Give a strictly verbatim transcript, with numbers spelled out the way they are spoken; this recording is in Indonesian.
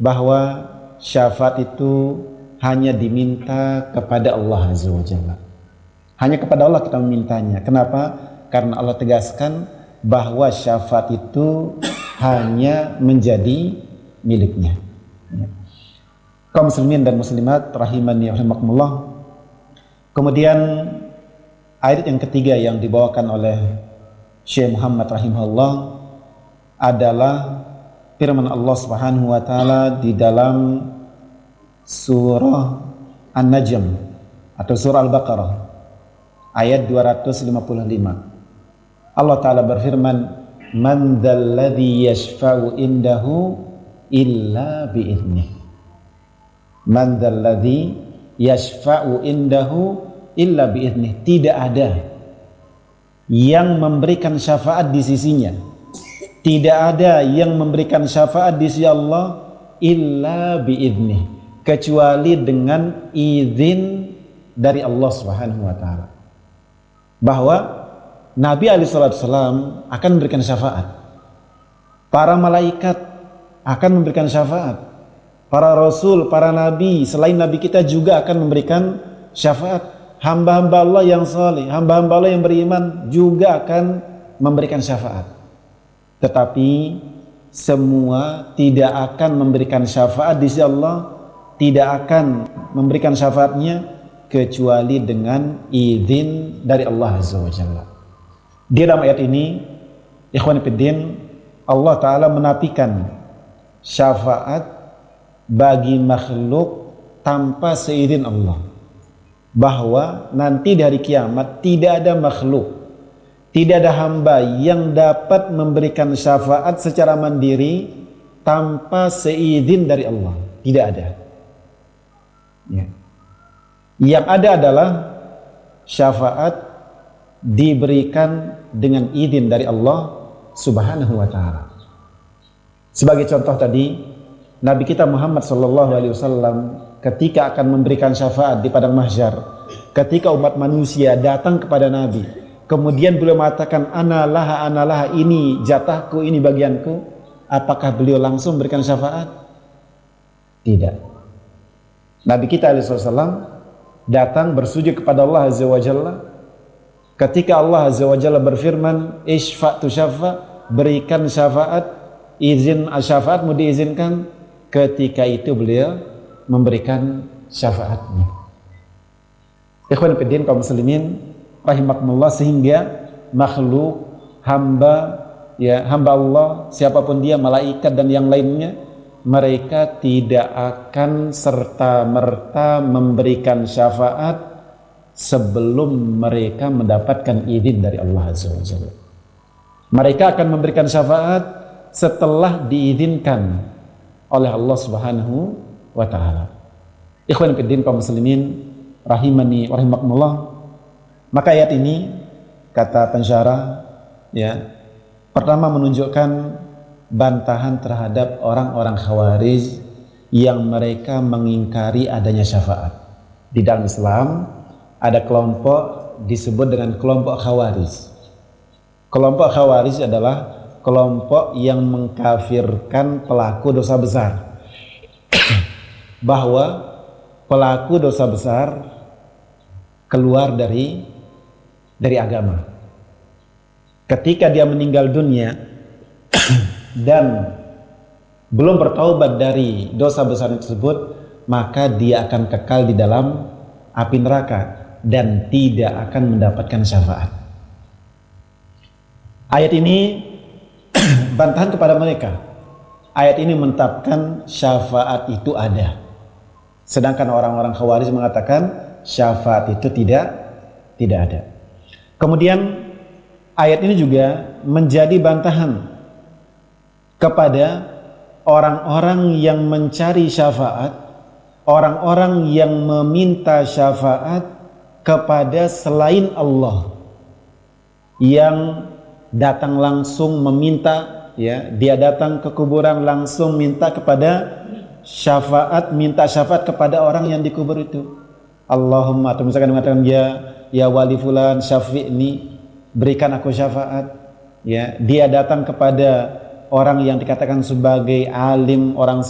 bahwa syafaat itu hanya diminta kepada Allah Azza wa Jalla. Hanya kepada Allah kita memintanya. Kenapa? Karena Allah tegaskan bahwa syafaat itu hanya menjadi miliknya. Kaum muslimin dan muslimat rahimani wa rahimakumullah. Kemudian ayat yang ketiga yang dibawakan oleh Syekh Muhammad rahimahullah adalah firman Allah Subhanahu wa taala di dalam surah An-Najm atau surah Al-Baqarah ayat dua ratus lima puluh lima. Allah taala berfirman, "Man dzalladzi yashfa'u indahu illa bi'idnih." Man dzalladzi yashfa'u indahu illa bi'idnih. Tidak ada yang memberikan syafaat di sisinya. Tidak ada yang memberikan syafaat di sisi Allah illa bi'idnih, kecuali dengan izin dari Allah Subhanahu wa taala. Bahwa Nabi alaihi salatu wasallam akan memberikan syafaat. Para malaikat akan memberikan syafaat. Para rasul, para nabi selain nabi kita juga akan memberikan syafaat. Hamba-hamba Allah yang saleh, hamba-hamba Allah yang beriman juga akan memberikan syafaat. Tetapi semua tidak akan memberikan syafaat di sisi Allah, tidak akan memberikan syafaatnya kecuali dengan izin dari Allah Azza wa Jalla. Di dalam ayat ini, ikhwan fillah, Allah Ta'ala menafikan syafaat bagi makhluk tanpa seizin Allah. Bahwa nanti di hari kiamat tidak ada makhluk, tidak ada hamba yang dapat memberikan syafaat secara mandiri tanpa seizin dari Allah. Tidak ada. Ya. Yang ada adalah syafaat diberikan dengan izin dari Allah Subhanahu wa taala. Sebagai contoh tadi, Nabi kita Muhammad sallallahu alaihi wasallam ketika akan memberikan syafaat di padang mahsyar, ketika umat manusia datang kepada Nabi, kemudian beliau mengatakan analah analah ini jatahku, ini bagianku, apakah beliau langsung memberikan syafaat? Tidak. Nabi kita alaihi wasallam datang bersujud kepada Allah Azza wa Jalla. Ketika Allah Azza wa Jalla berfirman, "Isfa' tu syafa'", berikan syafaat, izin syafaatmu diizinkan, ketika itu beliau memberikan syafaatnya. Ikhwan fillah kaum muslimin rahimakumullah, sehingga makhluk, hamba, ya hamba Allah, siapapun dia, malaikat dan yang lainnya, mereka tidak akan serta-merta memberikan syafaat sebelum mereka mendapatkan izin dari Allah Azza wa Jalla. Mereka akan memberikan syafaat setelah diizinkan oleh Allah Subhanahu wa taala. Ikhwan fillah kaum muslimin rahimani wa rahimakumullah. Maka ayat ini, kata pensyarah, ya, pertama menunjukkan bantahan terhadap orang-orang Khawarij yang mereka mengingkari adanya syafaat. Di dalam Islam ada kelompok disebut dengan kelompok Khawarij. Kelompok Khawarij adalah kelompok yang mengkafirkan pelaku dosa besar. Bahwa pelaku dosa besar keluar dari dari agama. Ketika dia meninggal dunia dan belum bertaubat dari dosa besar tersebut, maka dia akan kekal di dalam api neraka dan tidak akan mendapatkan syafaat. Ayat ini bantahan kepada mereka. Ayat ini menetapkan syafaat itu ada. Sedangkan orang-orang Khawarij mengatakan syafaat itu tidak tidak ada. Kemudian ayat ini juga menjadi bantahan kepada orang-orang yang mencari syafaat, orang-orang yang meminta syafaat kepada selain Allah, yang datang langsung meminta, ya, dia datang ke kuburan langsung minta kepada syafaat, minta syafaat kepada orang yang dikubur itu. Allahumma, atau misalkan mengatakan, ya ya wali fulan syafi'ni, berikan aku syafaat. Ya, dia datang kepada orang yang dikatakan sebagai alim, orang